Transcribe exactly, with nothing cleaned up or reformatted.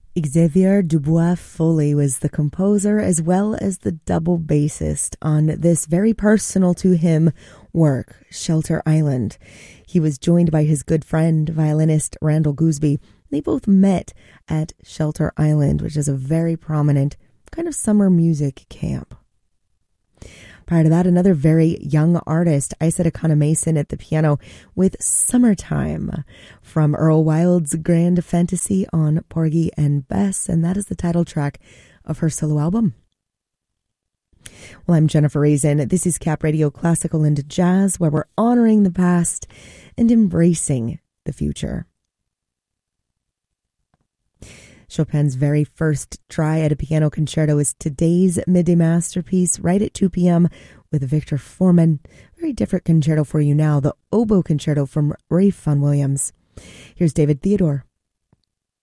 Xavier Dubois Foley was the composer as well as the double bassist on this very personal to him work, Shelter Island. He was joined by his good friend, violinist Randall Gooseby. They both met at Shelter Island, which is a very prominent kind of summer music camp. Prior to that, another very young artist, Isaac Akana Mason at the piano with Summertime from Earl Wild's Grand Fantasy on Porgy and Bess, and that is the title track of her solo album. Well, I'm Jennifer Raisin. This is Cap Radio Classical and Jazz, where we're honoring the past and embracing the future. Chopin's very first try at a piano concerto is today's midday masterpiece, right at two p.m. with Victor Foreman. Very different concerto for you now, the Oboe Concerto from Ralph Vaughan Williams. Here's David Theodore.